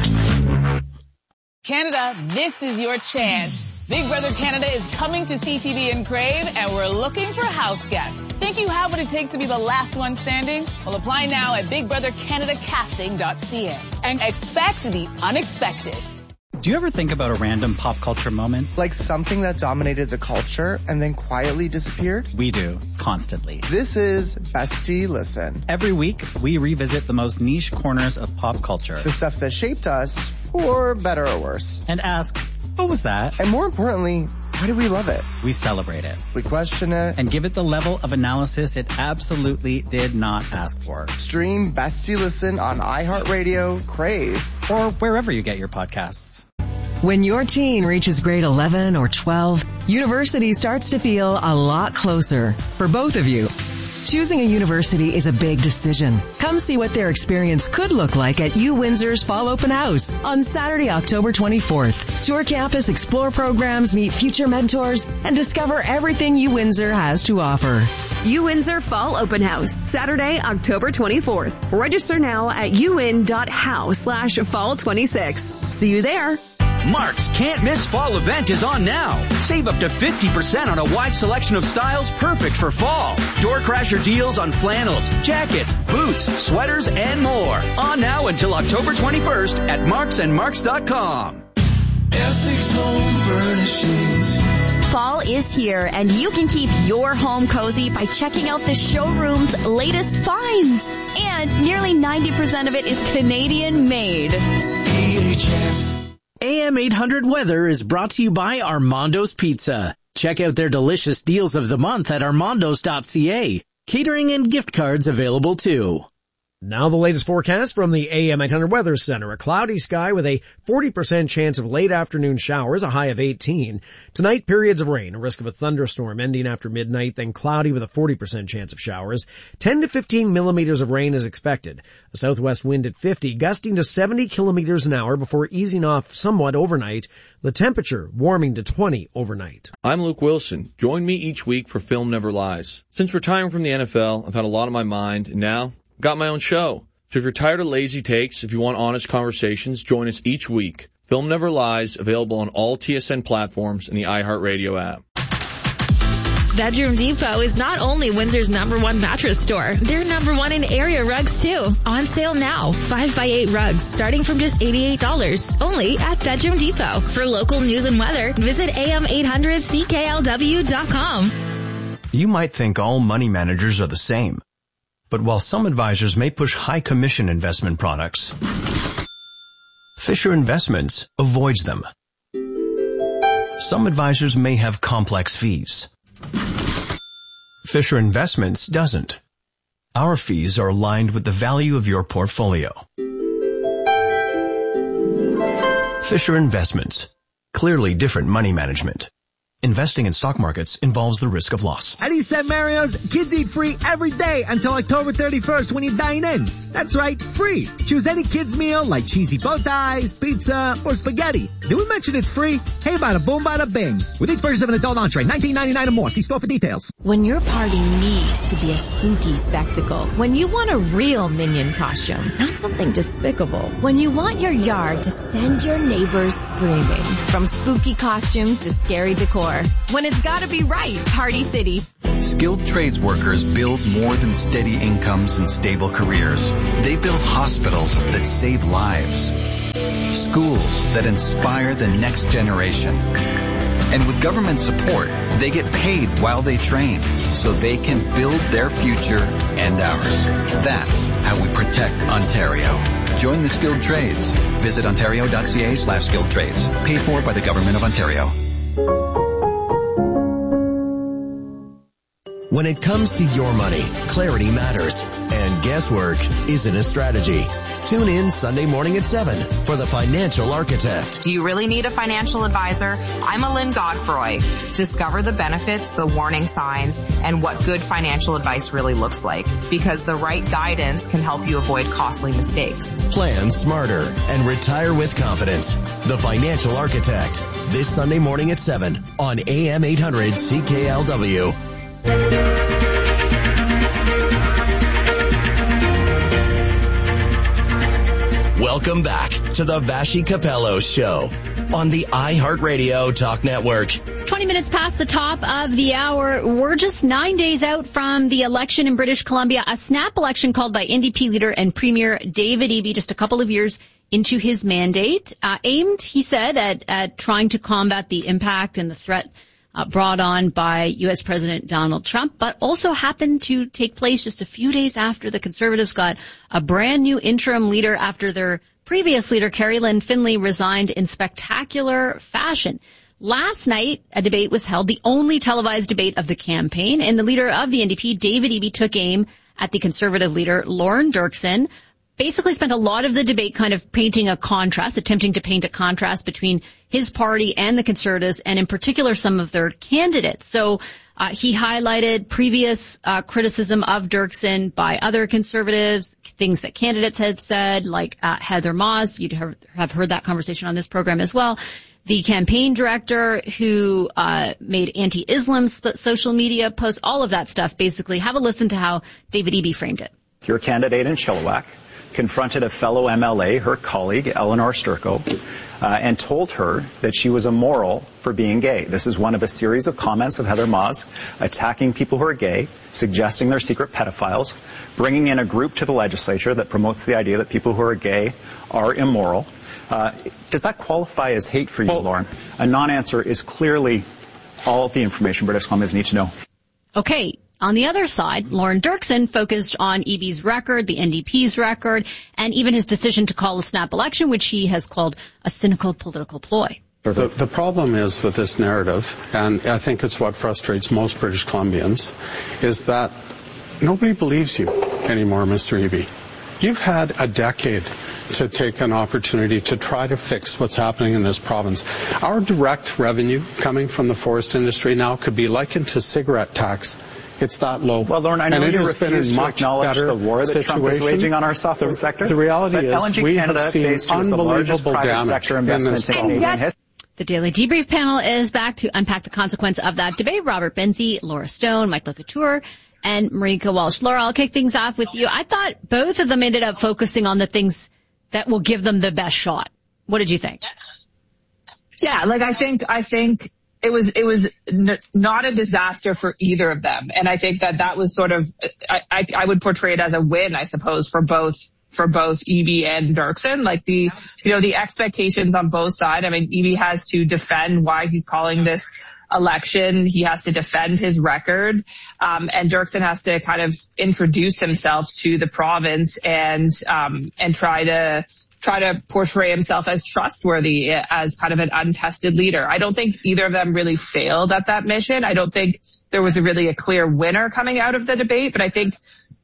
Canada, this is your chance. Big Brother Canada is coming to CTV and Crave, and we're looking for house guests. Think you have what it takes to be the last one standing? Well, apply now at bigbrothercanadacasting.ca and expect the unexpected. Do you ever think about a random pop culture moment? Like something that dominated the culture and then quietly disappeared? We do, constantly. This is Bestie Listen. Every week, we revisit the most niche corners of pop culture. The stuff that shaped us, for better or worse. And ask, what was that? And more importantly, why do we love it? We celebrate it. We question it. And give it the level of analysis it absolutely did not ask for. Stream Bestie Listen on iHeartRadio, Crave, or wherever you get your podcasts. When your teen reaches grade 11 or 12, university starts to feel a lot closer for both of you. Choosing a university is a big decision. Come see what their experience could look like at U Windsor's Fall Open House on Saturday, October 24th. Tour campus, explore programs, meet future mentors, and discover everything U Windsor has to offer. U Windsor Fall Open House, Saturday, October 24th. Register now at uwin.house/fall26. See you there. Mark's Can't Miss Fall event is on now. Save up to 50% on a wide selection of styles perfect for fall. Door crasher deals on flannels, jackets, boots, sweaters, and more. On now until October 21st at marksandmarks.com. Essex Home Furnishings. Fall is here, and you can keep your home cozy by checking out the showroom's latest finds. And nearly 90% of it is Canadian made. EHF. AM 800 Weather is brought to you by Armando's Pizza. Check out their delicious deals of the month at armandos.ca. Catering and gift cards available too. Now the latest forecast from the AM 800 Weather Center. A cloudy sky with a 40% chance of late afternoon showers, a high of 18. Tonight, periods of rain, a risk of a thunderstorm ending after midnight, then cloudy with a 40% chance of showers. 10 to 15 millimeters of rain is expected. A southwest wind at 50, gusting to 70 kilometers an hour before easing off somewhat overnight. The temperature warming to 20 overnight. I'm Luke Wilson. Join me each week for Film Never Lies. Since retiring from the NFL, I've had a lot on my mind, and now got my own show. So if you're tired of lazy takes, if you want honest conversations, join us each week. Film Never Lies, available on all TSN platforms and the iHeartRadio app. Bedroom Depot is not only Windsor's #1 mattress store, they're #1 in area rugs too. On sale now, 5x8 rugs starting from just $88. Only at Bedroom Depot. For local news and weather, visit am800cklw.com. You might think all money managers are the same. But while some advisors may push high commission investment products, Fisher Investments avoids them. Some advisors may have complex fees. Fisher Investments doesn't. Our fees are aligned with the value of your portfolio. Fisher Investments. Clearly different money management. Investing in stock markets involves the risk of loss. At East St. Mario's, kids eat free every day until October 31st when you dine in. That's right, free. Choose any kids meal like cheesy bow ties, pizza, or spaghetti. Did we mention it's free? Hey, bada boom, bada bing. With each purchase of an adult entree, $19.99 or more. See store for details. When your party needs to be a spooky spectacle, when you want a real Minion costume, not something despicable, when you want your yard to send your neighbors screaming, from spooky costumes to scary decor, when it's gotta be right, Party City. Skilled trades workers build more than steady incomes and stable careers. They build hospitals that save lives, schools that inspire the next generation. And with government support, they get paid while they train so they can build their future and ours. That's how we protect Ontario. Join the skilled trades. Visit ontario.ca/skilled trades. Paid for by the Government of Ontario. When it comes to your money, clarity matters, and guesswork isn't a strategy. Tune in Sunday morning at 7 for The Financial Architect. Do you really need a financial advisor? I'm Lynn Godfroy. Discover the benefits, the warning signs, and what good financial advice really looks like, because the right guidance can help you avoid costly mistakes. Plan smarter and retire with confidence. The Financial Architect, this Sunday morning at 7 on AM 800 CKLW. Welcome back to the Vassy Capello Show on the iHeartRadio Talk Network. It's 20 minutes past the top of the hour. We're just 9 days out from the election in British Columbia, a snap election called by NDP leader and Premier David Eby just a couple of years into his mandate, aimed, he said, at trying to combat the impact and the threat brought on by U.S. President Donald Trump, but also happened to take place just a few days after the Conservatives got a brand new interim leader after their previous leader, Carrie Lynn Finley, resigned in spectacular fashion. Last night, a debate was held, the only televised debate of the campaign, and the leader of the NDP, David Eby, took aim at the Conservative leader, Lorne Dirksen. Basically spent a lot of the debate kind of painting a contrast, attempting to paint a contrast between his party and the Conservatives, and in particular some of their candidates. So he highlighted previous criticism of Dirksen by other Conservatives, things that candidates had said, like Heather Moss. You'd have heard that conversation on this program as well. The campaign director who made anti-Islam social media posts, all of that stuff. Basically, have a listen to how David Eby framed it. Your candidate in Chilliwack confronted a fellow MLA, her colleague, Eleanor Sturko, and told her that she was immoral for being gay. This is one of a series of comments of Heather Moss attacking people who are gay, suggesting they're secret pedophiles, bringing in a group to the legislature that promotes the idea that people who are gay are immoral. Does that qualify as hate for you, Lauren? A non-answer is clearly all of the information British Columbians need to know. Okay. On the other side, Lorne Dirksen focused on Eby's record, the NDP's record, and even his decision to call a snap election, which he has called a cynical political ploy. The problem is with this narrative, and I think it's what frustrates most British Columbians, is that nobody believes you anymore, Mr. Eby. You've had a decade to take an opportunity to try to fix what's happening in this province. Our direct revenue coming from the forest industry now could be likened to cigarette tax. It's that low. Well, Lauren, I know you refuse to acknowledge the war that Trump is waging on our softwood sector. The reality is LNG we Canada have seen unbelievable damage sector investment in Canadian history. The Daily Debrief panel is back to unpack the consequence of that debate. Robert Benzie, Laura Stone, Mike LeCouture, and Marika Walsh. Laura, I'll kick things off with you. I thought both of them ended up focusing on the things that will give them the best shot. What did you think? Yeah, like I think it was not a disaster for either of them. And I think that was sort of, I would portray it as a win, I suppose, for both Eby and Dirksen. Like the expectations on both sides. I mean, Eby has to defend why he's calling this election. He has to defend his record. And Dirksen has to kind of introduce himself to the province and try to portray himself as trustworthy, as kind of an untested leader. I don't think either of them really failed at that mission. I don't think there was really a clear winner coming out of the debate, but I think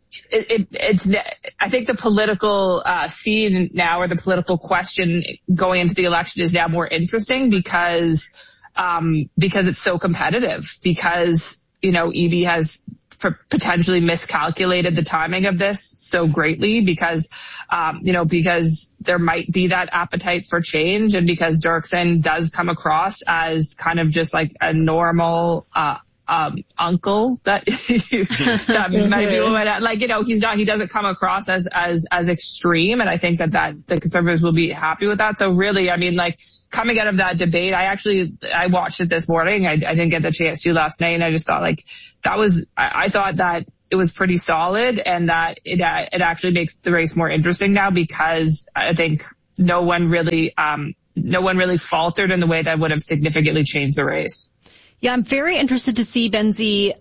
I think the political scene now, or the political question going into the election, is now more interesting because because it's so competitive, because, Eby has potentially miscalculated the timing of this so greatly, because there might be that appetite for change, and because Dirksen does come across as kind of just like a normal, uncle that many people would, he doesn't come across as extreme. And I think that the Conservatives will be happy with that. So really, coming out of that debate, I watched it this morning. I didn't get the chance to last night. And I just thought I thought that it was pretty solid, and that it actually makes the race more interesting now, because I think no one really faltered in the way that would have significantly changed the race. Yeah, I'm very interested to see, Benzie,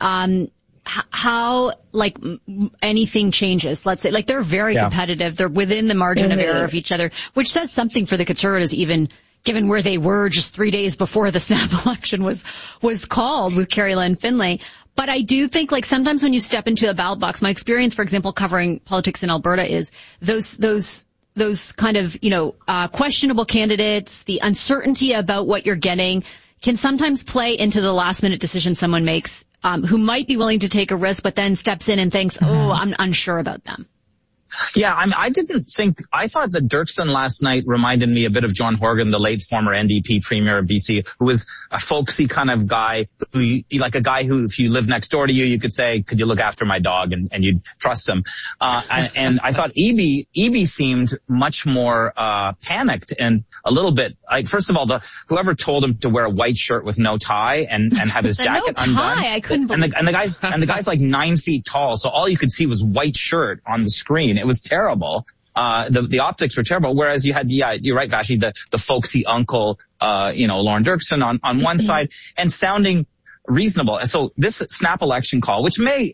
how anything changes. Let's say they're very competitive. They're within the margin of error of each other, which says something for the Conservatives, even given where they were just 3 days before the snap election was called with Carrie Lynn Finlay. But I do think sometimes when you step into a ballot box, my experience, for example, covering politics in Alberta is those kind of, questionable candidates, the uncertainty about what you're getting can sometimes play into the last minute decision someone makes, who might be willing to take a risk, but then steps in and thinks, I'm unsure about them. Yeah, I thought that Dirksen last night reminded me a bit of John Horgan, the late former NDP premier of BC, who was a folksy kind of guy, a guy who, if you live next door to you, you could say, could you look after my dog? And you'd trust him. And I thought Eby seemed much more, panicked and a little bit, first of all, whoever told him to wear a white shirt with no tie and have his jacket undone. I couldn't believe and the guy's like 9 feet tall. So all you could see was white shirt on the screen. It was terrible. The optics were terrible. Whereas you had, you're right, Vashi, the folksy uncle, Lauren Dirksen on one side, and sounding reasonable. And so this snap election call, which maybe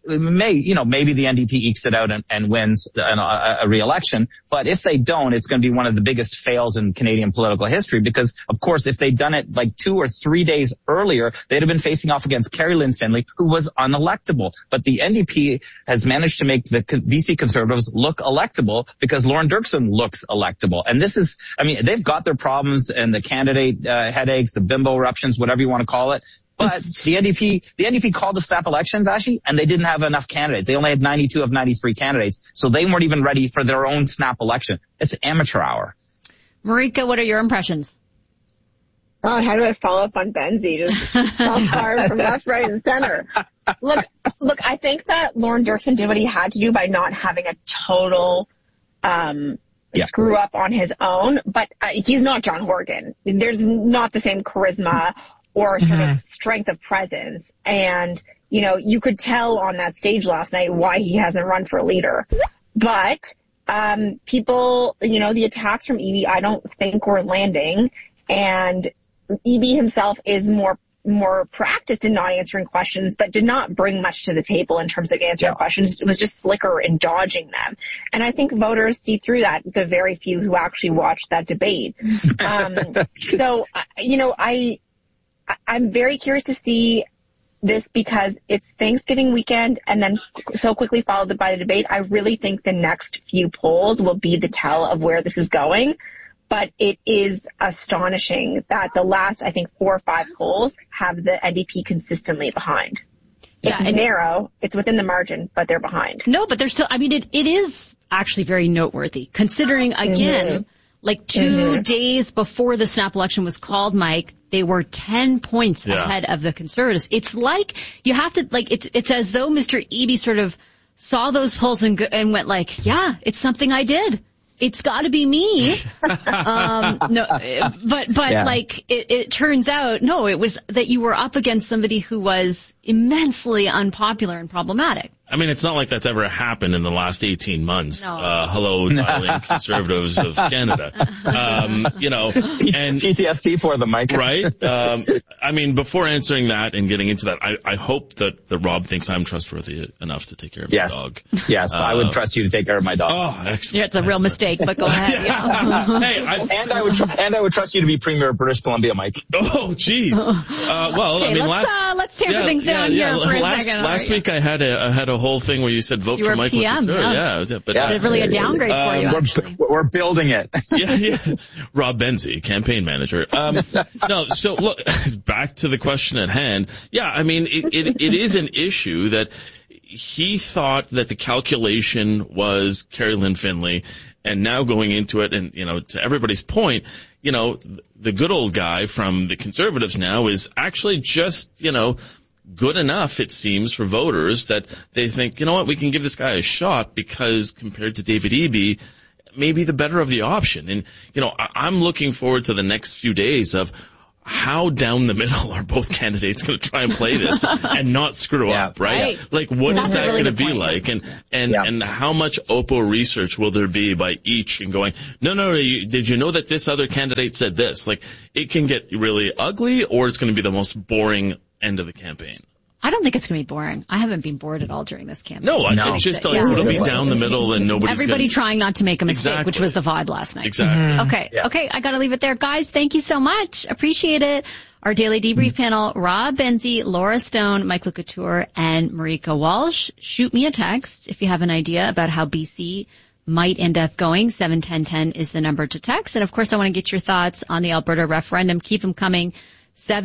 the NDP ekes it out and wins a re-election. But if they don't, it's going to be one of the biggest fails in Canadian political history, because of course, if they'd done it 2 or 3 days earlier, they'd have been facing off against Carrie Lynn Finlay, who was unelectable. But the NDP has managed to make the BC Conservatives look electable, because Lauren Dirksen looks electable. And this is, they've got their problems and the candidate headaches, the bimbo eruptions, whatever you want to call it. But the NDP called the snap election, Vashi, and they didn't have enough candidates. They only had 92 of 93 candidates, so they weren't even ready for their own snap election. It's amateur hour. Marika, what are your impressions? Oh, how do I follow up on Benzie? Just soft hard from left, right, and center. Look, I think that Lauren Dirksen did what he had to do by not having a total screw up on his own, but he's not John Horgan. There's not the same charisma or sort of strength of presence. And, you could tell on that stage last night why he hasn't run for leader. But, people, the attacks from Eby, I don't think were landing. And Eby himself is more practiced in not answering questions, but did not bring much to the table in terms of answering questions. It was just slicker in dodging them. And I think voters see through that, the very few who actually watched that debate. So, I'm very curious to see this, because it's Thanksgiving weekend and then so quickly followed by the debate. I really think the next few polls will be the tell of where this is going. But it is astonishing that the last, 4 or 5 polls have the NDP consistently behind. It's narrow. It's within the margin, but they're behind. No, but they're still, it is actually very noteworthy, considering, again, 2 days before the snap election was called, Mike, they were 10 points ahead of the Conservatives. It's you have to, it's as though Mr. Eby sort of saw those polls and went it's something I did. It's got to be me. It turns out, no, it was that you were up against somebody who was immensely unpopular and problematic. It's not like that's ever happened in the last 18 months. No. Hello, darling Conservatives of Canada. And PTSD for them, Mike. Right? Before answering that and getting into that, I hope that Rob thinks I'm trustworthy enough to take care of my dog. Yes, I would trust you to take care of my dog. Oh, excellent. Yeah, it's a real mistake, but go ahead. I would trust you to be Premier of British Columbia, Mike. Oh, jeez. let's tamper things down here for a second. Last week I had a whole thing where you said vote for Michael PM, Couture. But really a downgrade for you. We're building it. yeah. Rob Benzie, campaign manager. No, so look, back to the question at hand. Yeah, I mean, it is an issue that he thought that the calculation was Carrie Lynn Finlay, and now going into it, and, to everybody's point, the good old guy from the Conservatives now is actually just, good enough, it seems, for voters that they think, you know what, we can give this guy a shot because compared to David Eby, maybe the better of the option. And, I'm looking forward to the next few days of how down the middle are both candidates going to try and play this and not screw up, right? Like, what is that going to be like? And how much Oppo research will there be by each and going, no, did you know that this other candidate said this? Like, it can get really ugly, or it's going to be the most boring end of the campaign. I don't think it's going to be boring. I haven't been bored at all during this campaign. No, it's just like, it'll be down the middle and everybody trying not to make a mistake, which was the vibe last night. Exactly. Okay, I got to leave it there. Guys, thank you so much. Appreciate it. Our daily debrief panel, Rob Benzie, Laura Stone, Michael Couture, and Marika Walsh. Shoot me a text if you have an idea about how BC might end up going. 71010 is the number to text. And of course, I want to get your thoughts on the Alberta referendum. Keep them coming.